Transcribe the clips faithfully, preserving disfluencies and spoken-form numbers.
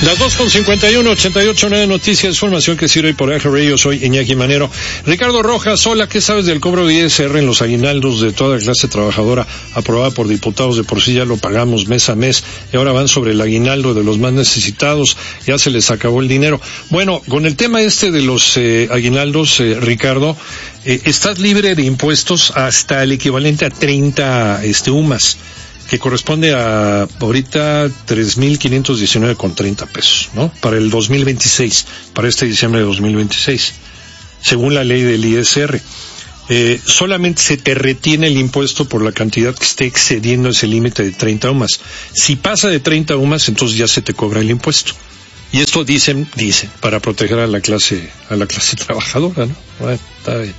Las dos con cincuenta y uno, ochenta y ocho, nueve Noticias, información que sirve por Eje Radio. Soy Iñaki Manero. Ricardo Rojas, hola, ¿qué sabes del cobro de I S R en los aguinaldos de toda clase trabajadora aprobada por diputados? De por sí ya lo pagamos mes a mes y ahora van sobre el aguinaldo de los más necesitados, ya se les acabó el dinero. Bueno, con el tema este de los eh, aguinaldos, eh, Ricardo, eh, estás libre de impuestos hasta el equivalente a treinta este, U M A S, que corresponde a ahorita tres mil quinientos diecinueve con treinta pesos, ¿no? Para el dos mil veintiséis, para este diciembre de dos mil veintiséis, según la ley del I S R. Eh, solamente se te retiene el impuesto por la cantidad que esté excediendo ese límite de treinta U M A S. Si pasa de treinta U M A S, entonces ya se te cobra el impuesto. Y esto dicen, dicen, para proteger a la clase, a la clase trabajadora, ¿no? Bueno, está bien.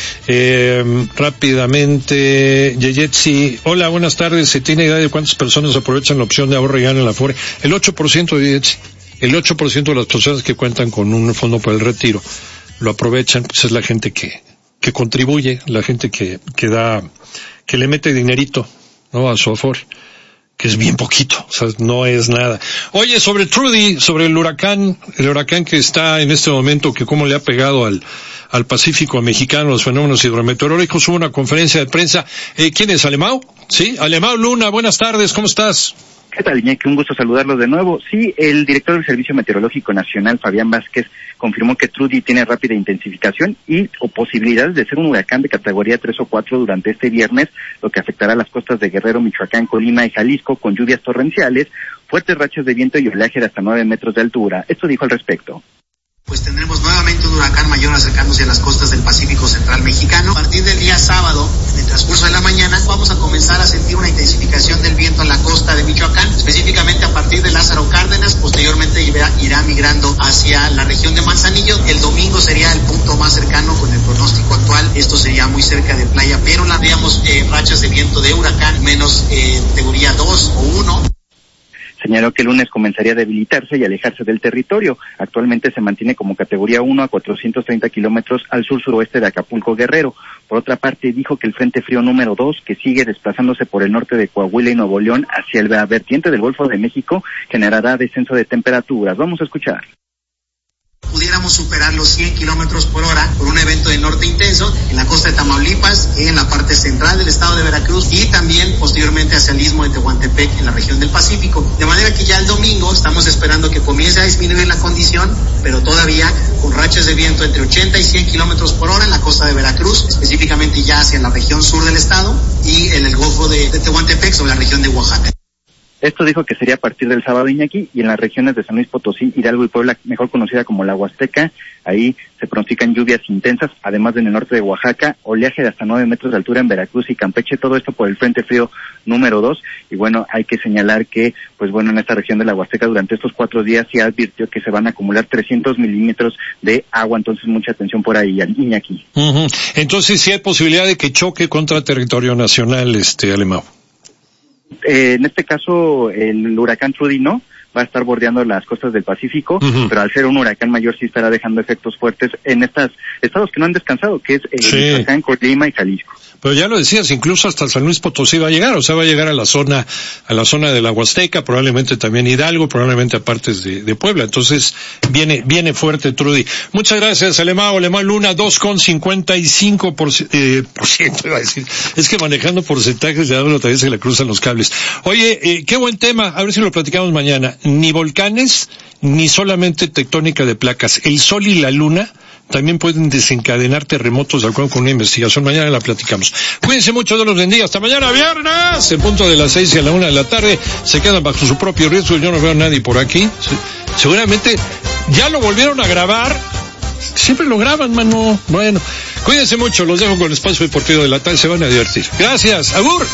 Eh, rápidamente, Yeyetsi, hola, buenas tardes. ¿Se tiene idea de cuántas personas aprovechan la opción de ahorro y gana en la Afore? El ocho por ciento, Yeyetsi. El ocho por ciento de las personas que cuentan con un fondo para el retiro lo aprovechan, pues es la gente que, que contribuye, la gente que, que da, que le mete dinerito, ¿no? A su Afore, que es bien poquito, o sea, no es nada. Oye, sobre Trudy, sobre el huracán, el huracán que está en este momento, que cómo le ha pegado al, al Pacífico mexicano, los fenómenos hidrometeorológicos, hubo una conferencia de prensa. Eh, ¿quién es, Alemão? Sí, Alemão Luna, buenas tardes, ¿cómo estás? ¿Qué tal, Iñaki? Un gusto saludarlos de nuevo. Sí, el director del Servicio Meteorológico Nacional, Fabián Vázquez, confirmó que Trudy tiene rápida intensificación y o posibilidades de ser un huracán de categoría tres o cuatro durante este viernes, lo que afectará las costas de Guerrero, Michoacán, Colima y Jalisco, con lluvias torrenciales, fuertes rachas de viento y oleaje de hasta nueve metros de altura. Esto dijo al respecto. Pues tendremos nuevamente un huracán mayor acercándose a las costas del Pacífico Central Mexicano. A partir del día sábado, en el transcurso de la mañana, vamos a comenzar a sentir una intensificación del viento en la costa de Michoacán, específicamente a partir de Lázaro Cárdenas. Posteriormente irá, irá migrando hacia la región de Manzanillo. El domingo sería el punto más cercano con el pronóstico actual. Esto sería muy cerca de playa, pero tendríamos eh, rachas de viento de huracán menos eh, categoría dos o uno. Señaló que el lunes comenzaría a debilitarse y alejarse del territorio. Actualmente se mantiene como categoría uno a cuatrocientos treinta kilómetros al sur-suroeste de Acapulco, Guerrero. Por otra parte, dijo que el Frente Frío número dos, que sigue desplazándose por el norte de Coahuila y Nuevo León hacia la vertiente del Golfo de México, generará descenso de temperaturas. Vamos a escuchar. Pudiéramos superar los cien kilómetros por hora por un evento de norte intenso en la costa de Tamaulipas, en la parte central del estado de Veracruz y también posteriormente hacia el istmo de Tehuantepec en la región del Pacífico. De manera que ya el domingo estamos esperando que comience a disminuir la condición, pero todavía con rachas de viento entre ochenta y cien kilómetros por hora en la costa de Veracruz, específicamente ya hacia la región sur del estado y en el golfo de, de Tehuantepec sobre la región de Oaxaca. Esto dijo que sería a partir del sábado, Iñaki, y en las regiones de San Luis Potosí, Hidalgo y Puebla, mejor conocida como la Huasteca, ahí se pronostican lluvias intensas, además de en el norte de Oaxaca, oleaje de hasta nueve metros de altura en Veracruz y Campeche, todo esto por el Frente Frío número dos, y bueno, hay que señalar que, pues bueno, en esta región de la Huasteca durante estos cuatro días sí advirtió que se van a acumular trescientos milímetros de agua, entonces mucha atención por ahí, Iñaki. Uh-huh. Entonces sí hay posibilidad de que choque contra territorio nacional, este, Alemão. Eh, en este caso, el huracán Trudy no, va a estar bordeando las costas del Pacífico, uh-huh. pero al ser un huracán mayor sí estará dejando efectos fuertes en estos estados que no han descansado, que es eh, sí. Michoacán, Colima y Jalisco. Pero ya lo decías, incluso hasta San Luis Potosí va a llegar, o sea, va a llegar a la zona, a la zona de la Huasteca, probablemente también Hidalgo, probablemente a partes de, de Puebla. Entonces, viene, viene fuerte, Trudy. Muchas gracias, Alemão, Alemão Luna, dos con cincuenta y cinco por, eh, por ciento, iba a decir. Es que manejando porcentajes de hablo también se le cruzan los cables. Oye, eh, qué buen tema, a ver si lo platicamos mañana. Ni volcanes, ni solamente tectónica de placas. El Sol y la Luna también pueden desencadenar terremotos de acuerdo con una investigación. Mañana la platicamos. Cuídense mucho, Dios los bendiga. Hasta mañana viernes, en punto de las seis y a la una de la tarde. Se quedan bajo su propio riesgo. Yo no veo a nadie por aquí. Seguramente ya lo volvieron a grabar. Siempre lo graban, mano. Bueno, cuídense mucho. Los dejo con el espacio deportivo de la tarde. Se van a divertir. Gracias. Agur.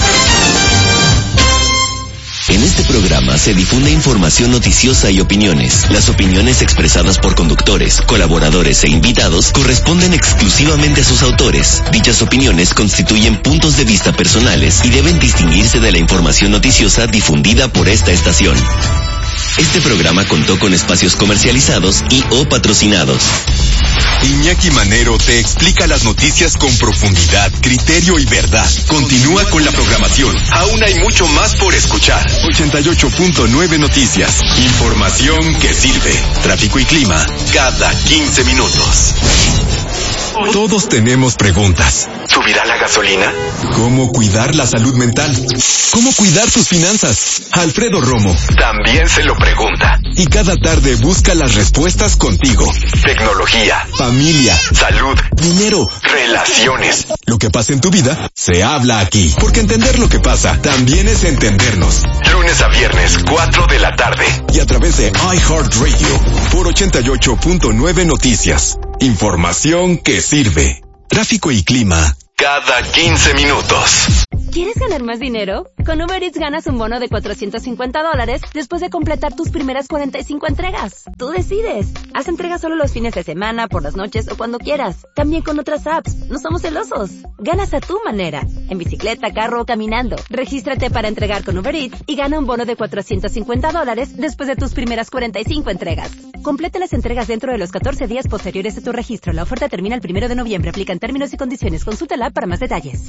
En este programa se difunde información noticiosa y opiniones. Las opiniones expresadas por conductores, colaboradores e invitados corresponden exclusivamente a sus autores. Dichas opiniones constituyen puntos de vista personales y deben distinguirse de la información noticiosa difundida por esta estación. Este programa contó con espacios comercializados y o patrocinados. Iñaki Manero te explica las noticias con profundidad, criterio y verdad. Continúa con la programación. Aún hay mucho más por escuchar. ochenta y ocho punto nueve Noticias. Información que sirve. Tráfico y clima cada quince minutos. Todos tenemos preguntas. ¿Subirá la gasolina? ¿Cómo cuidar la salud mental? ¿Cómo cuidar tus finanzas? Alfredo Romo también se lo pregunta. Y cada tarde busca las respuestas contigo. Tecnología, familia, salud, dinero, relaciones. Lo que pasa en tu vida, se habla aquí. Porque entender lo que pasa, también es entendernos. Lunes a viernes, cuatro de la tarde. Y a través de iHeartRadio, por ochenta y ocho punto nueve Noticias. Información que sirve. Tráfico y clima cada quince minutos. ¿Quieres ganar más dinero? Con Uber Eats ganas un bono de cuatrocientos cincuenta dólares después de completar tus primeras cuarenta y cinco entregas. Tú decides. Haz entregas solo los fines de semana, por las noches o cuando quieras. También con otras apps. No somos celosos. Ganas a tu manera. En bicicleta, carro o caminando. Regístrate para entregar con Uber Eats y gana un bono de cuatrocientos cincuenta dólares después de tus primeras cuarenta y cinco entregas. Completa las entregas dentro de los catorce días posteriores a tu registro. La oferta termina el primero de noviembre. Aplican términos y condiciones. Consúltala para más detalles.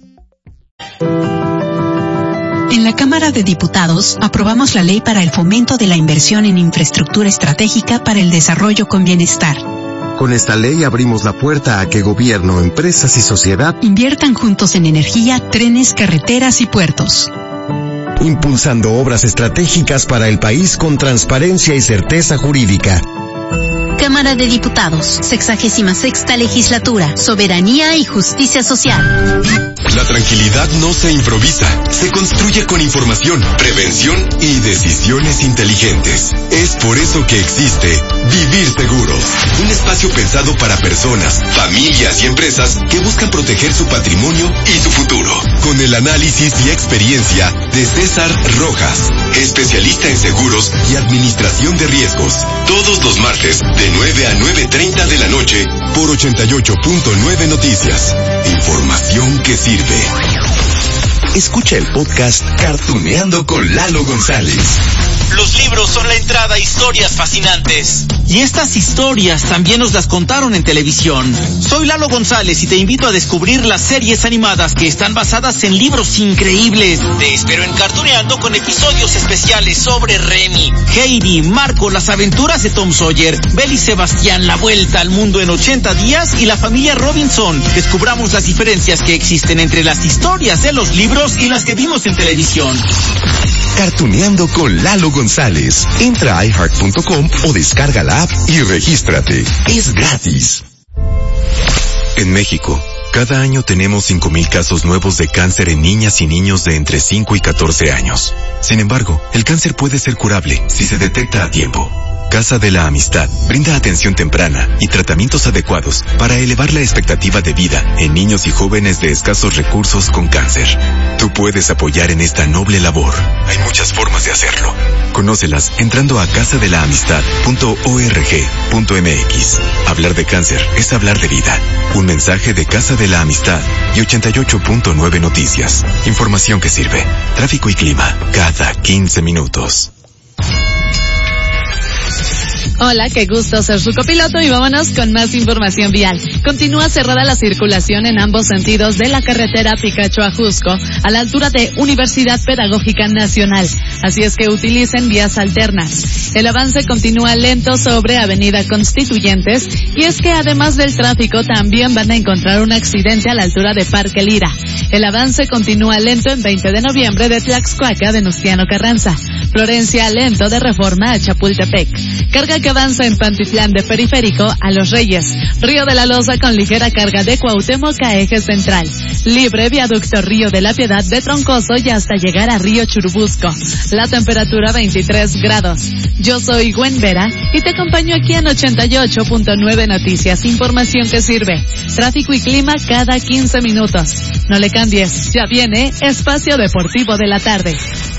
En la Cámara de Diputados aprobamos la ley para el fomento de la inversión en infraestructura estratégica para el desarrollo con bienestar. Con esta ley abrimos la puerta a que gobierno, empresas y sociedad inviertan juntos en energía, trenes, carreteras y puertos. Impulsando obras estratégicas para el país con transparencia y certeza jurídica. Cámara de Diputados, sexagésima sexta legislatura, soberanía y justicia social. La tranquilidad no se improvisa, se construye con información, prevención y decisiones inteligentes. Es por eso que existe Vivir Seguros, un espacio pensado para personas, familias y empresas que buscan proteger su patrimonio y su futuro. Con el análisis y experiencia de César Rojas, especialista en seguros y administración de riesgos. Todos los martes de nueve a nueve treinta de la noche por ochenta y ocho punto nueve Noticias. Información que sirve. Escucha el podcast Cartuneando con Lalo González. Los libros son la entrada a historias fascinantes. Y estas historias también nos las contaron en televisión. Soy Lalo González y te invito a descubrir las series animadas que están basadas en libros increíbles. Te espero en Cartuneando con episodios especiales sobre Remy, Heidi, Marco, las aventuras de Tom Sawyer, Belle y Sebastián, la vuelta al mundo en ochenta días y la familia Robinson. Descubramos las diferencias que existen entre las historias de los libros y las que vimos en televisión. Cartuneando con Lalo González. Entra a i heart punto com o descarga la app y regístrate. Es gratis. En México, cada año tenemos cinco mil casos nuevos de cáncer en niñas y niños de entre cinco y catorce años. Sin embargo, el cáncer puede ser curable si se detecta a tiempo. Casa de la Amistad brinda atención temprana y tratamientos adecuados para elevar la expectativa de vida en niños y jóvenes de escasos recursos con cáncer. Tú puedes apoyar en esta noble labor. Hay muchas formas de hacerlo. Conócelas entrando a casa de la amistad punto org punto m x. Hablar de cáncer es hablar de vida. Un mensaje de Casa de la Amistad y ochenta y ocho punto nueve Noticias. Información que sirve. Tráfico y clima cada quince minutos. Hola, qué gusto ser su copiloto y vámonos con más información vial. Continúa cerrada la circulación en ambos sentidos de la carretera Picacho a Jusco, a la altura de Universidad Pedagógica Nacional. Así es que utilicen vías alternas. El avance continúa lento sobre Avenida Constituyentes y es que además del tráfico también van a encontrar un accidente a la altura de Parque Lira. El avance continúa lento en veinte de noviembre de Tlaxcuaca de Venustiano Carranza. Florencia lento de Reforma a Chapultepec. Carga que avanza en Pantitlán de Periférico a Los Reyes. Río de la Loza con ligera carga de Cuauhtémoc a Eje Central. Libre viaducto Río de la Piedad de Troncoso y hasta llegar a Río Churubusco. La temperatura veintitrés grados. Yo soy Gwen Vera y te acompaño aquí en ochenta y ocho punto nueve Noticias. Información que sirve. Tráfico y clima cada quince minutos. No le cambies. Ya viene Espacio Deportivo de la Tarde.